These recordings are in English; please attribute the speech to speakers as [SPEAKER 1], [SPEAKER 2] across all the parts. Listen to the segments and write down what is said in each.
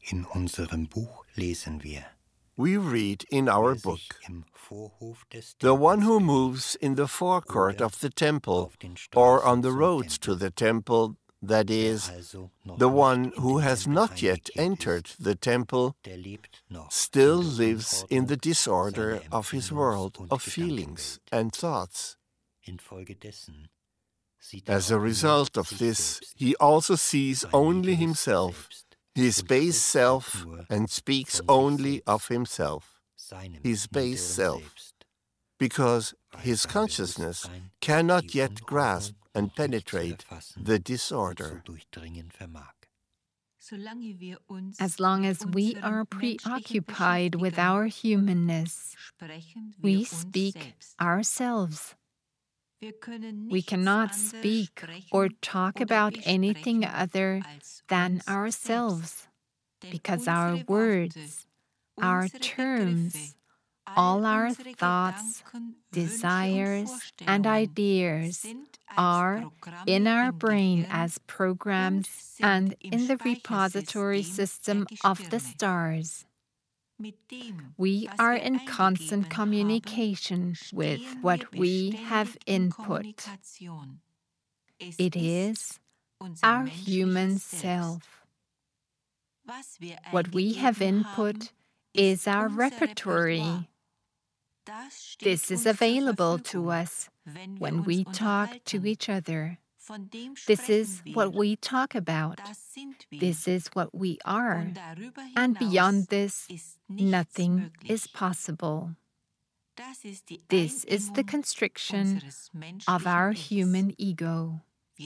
[SPEAKER 1] In unserem Buch lesen wir:
[SPEAKER 2] We read in our
[SPEAKER 1] Wer sich
[SPEAKER 2] book,
[SPEAKER 1] im Vorhof des
[SPEAKER 2] the one
[SPEAKER 1] Tempels
[SPEAKER 2] who
[SPEAKER 1] befindet,
[SPEAKER 2] moves in the forecourt
[SPEAKER 1] oder
[SPEAKER 2] of the temple,
[SPEAKER 1] auf den
[SPEAKER 2] or
[SPEAKER 1] Straßen
[SPEAKER 2] on the
[SPEAKER 1] zum
[SPEAKER 2] roads to
[SPEAKER 1] Tempel,
[SPEAKER 2] the temple, that
[SPEAKER 1] wer
[SPEAKER 2] is,
[SPEAKER 1] also noch
[SPEAKER 2] the
[SPEAKER 1] nicht
[SPEAKER 2] one
[SPEAKER 1] in
[SPEAKER 2] who
[SPEAKER 1] den
[SPEAKER 2] has
[SPEAKER 1] Tempel
[SPEAKER 2] not yet
[SPEAKER 1] eingekehrt
[SPEAKER 2] entered
[SPEAKER 1] ist,
[SPEAKER 2] the temple,
[SPEAKER 1] der lebt noch
[SPEAKER 2] still
[SPEAKER 1] in der
[SPEAKER 2] lives in the
[SPEAKER 1] Unordnung
[SPEAKER 2] disorder
[SPEAKER 1] seiner
[SPEAKER 2] of his
[SPEAKER 1] Empfindungs-
[SPEAKER 2] world
[SPEAKER 1] und
[SPEAKER 2] of feelings
[SPEAKER 1] Gedankenwelt.
[SPEAKER 2] and thoughts.
[SPEAKER 1] Infolgedessen sieht
[SPEAKER 2] As
[SPEAKER 1] auch
[SPEAKER 2] a
[SPEAKER 1] nur
[SPEAKER 2] result of
[SPEAKER 1] sich
[SPEAKER 2] this,
[SPEAKER 1] selbst,
[SPEAKER 2] he also sees
[SPEAKER 1] sein
[SPEAKER 2] only
[SPEAKER 1] niederes
[SPEAKER 2] himself,
[SPEAKER 1] Selbst,
[SPEAKER 2] his
[SPEAKER 1] und
[SPEAKER 2] base
[SPEAKER 1] spricht auch
[SPEAKER 2] self,
[SPEAKER 1] nur
[SPEAKER 2] and speaks
[SPEAKER 1] von sich
[SPEAKER 2] only of
[SPEAKER 1] selbst,
[SPEAKER 2] himself,
[SPEAKER 1] seinem
[SPEAKER 2] his base
[SPEAKER 1] niederen
[SPEAKER 2] self,
[SPEAKER 1] Selbst,
[SPEAKER 2] because
[SPEAKER 1] weil
[SPEAKER 2] his
[SPEAKER 1] sein
[SPEAKER 2] consciousness
[SPEAKER 1] Bewusstsein
[SPEAKER 2] cannot
[SPEAKER 1] die
[SPEAKER 2] yet grasp
[SPEAKER 1] Unordnung
[SPEAKER 2] and
[SPEAKER 1] noch nicht zu
[SPEAKER 2] penetrate
[SPEAKER 1] erfassen
[SPEAKER 2] the
[SPEAKER 1] und zu
[SPEAKER 2] disorder.
[SPEAKER 1] durchdringen vermag.
[SPEAKER 3] As long as we are preoccupied with our humanness, we speak ourselves. We cannot speak or talk about anything other than ourselves, because our words, our terms, all our thoughts, desires, and ideas are in our brain as programs and in the repository system of the stars. We are in constant communication with what we have input. It is our human self. What we have input is our repertory. This is available to us when we talk to each other. This is what we talk about. This is what we are. And beyond this, nothing is possible. This is the constriction of our human ego.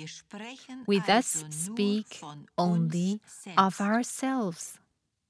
[SPEAKER 3] We thus speak only of ourselves.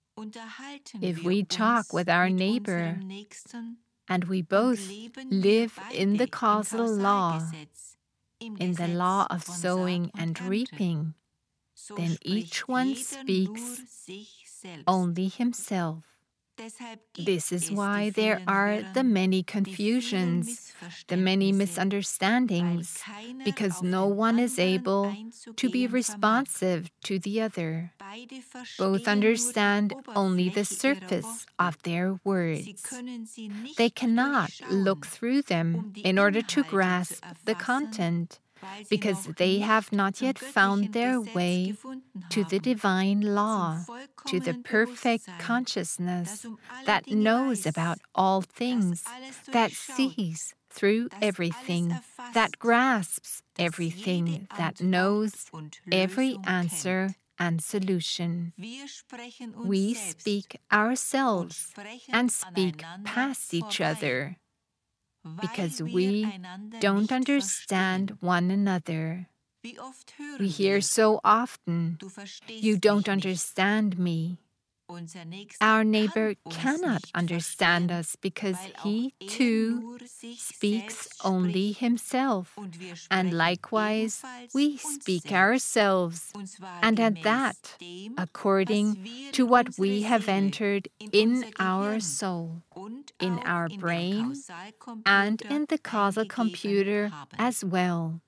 [SPEAKER 3] If we talk with our neighbor, and we both live in the causal law, in the law of sowing and reaping, then each one speaks only himself. This is why there are the many confusions, the many misunderstandings, because no one is able to be responsive to the other. Both understand only the surface of their words. They cannot look through them in order to grasp the content, because they have not yet found their way to the divine law, to the perfect consciousness that knows about all things, that sees through everything, that grasps everything, that knows every answer and solution. We speak ourselves and speak past each other, because we don't understand one another. We hear so often, "You don't understand me." Our neighbor cannot understand us because he, too, speaks only himself. And likewise, we speak ourselves, and at that, according to what we have entered in our soul, in our brain, and in the causal computer as well.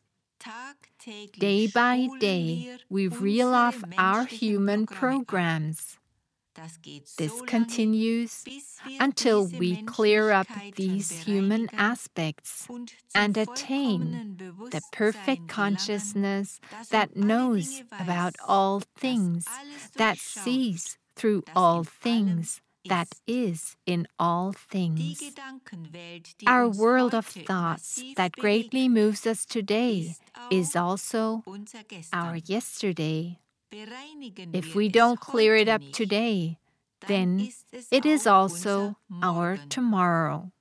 [SPEAKER 3] Day by day, we reel off our human programs. This continues until we clear up these human aspects and attain the perfect consciousness that knows about all things, that sees through all things, that is in all things. Our world of thoughts that greatly moves us today is also our yesterday. If we don't clear it up today, then it is also our tomorrow.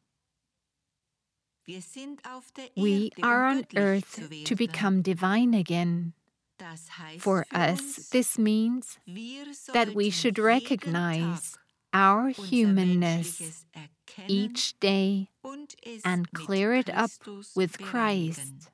[SPEAKER 3] We are on earth to become divine again. For us, this means that we should recognize our humanness each day and clear it up with Christ.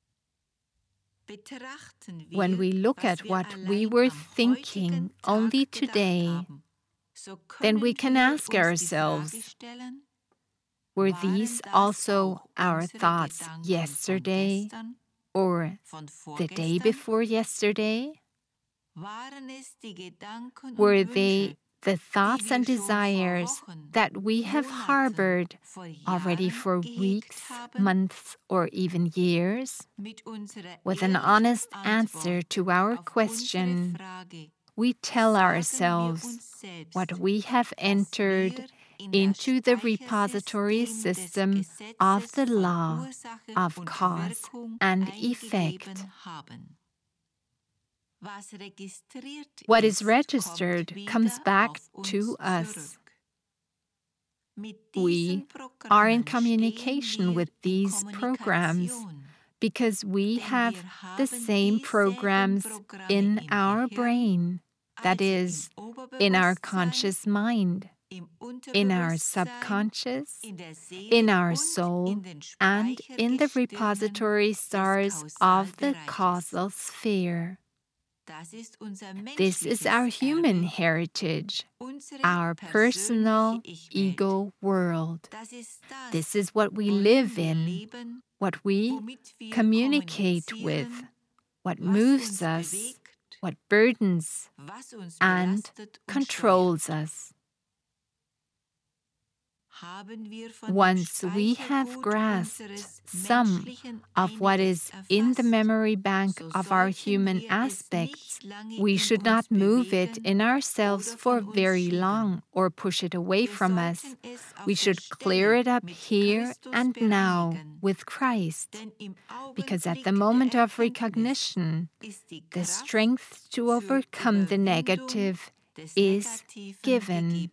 [SPEAKER 3] When we look at what we were thinking only today, then we can ask ourselves, were these also our thoughts yesterday or the day before yesterday? Were they the thoughts and desires that we have harbored already for weeks, months, or even years? With an honest answer to our question, we tell ourselves what we have entered into the repository system of the law of cause and effect. What is registered comes back to us. We are in communication with these programs because we have the same programs in our brain, that is, in our conscious mind, in our subconscious, in our soul, and in the repository stars of the causal sphere. This is our human heritage, our personal ego world. This is what we live in, what we communicate with, what moves us, what burdens and controls us. Once we have grasped some of what is in the memory bank of our human aspects, we should not move it in ourselves for very long or push it away from us. We should clear it up here and now with Christ, because at the moment of recognition, the strength to overcome the negative is given.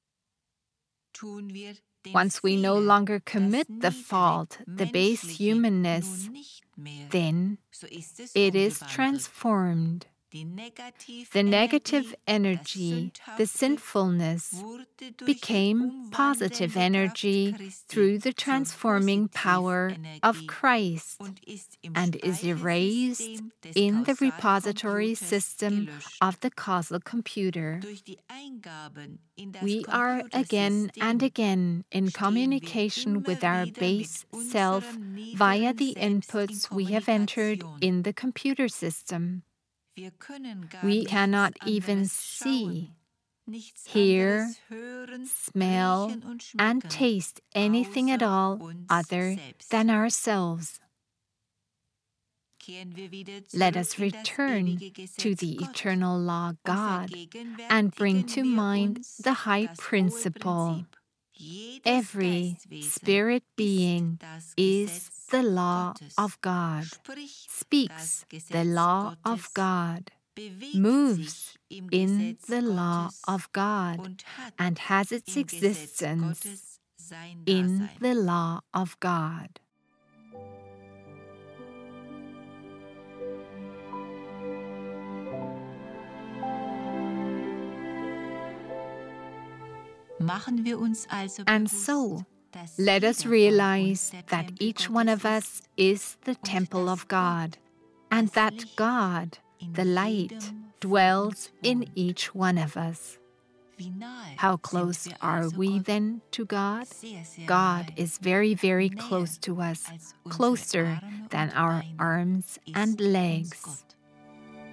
[SPEAKER 3] Once we no longer commit the fault, the base humanness, then it is transformed. The negative energy, the sinfulness, became positive energy through the transforming power of Christ and is erased in the repository system of the causal computer. We are again and again in communication with our base self via the inputs we have entered in the computer system. We cannot even see, hear, smell, and taste anything at all other than ourselves. Let us return to the eternal law God and bring to mind the high principle. Every spirit being is the law of God, speaks the law of God, moves in the law of God, and has its existence in the law of God. And so, let us realize that each one of us is the temple of God, and that God, the light, dwells in each one of us. How close are we then to God? God is very, very close to us, closer than our arms and legs.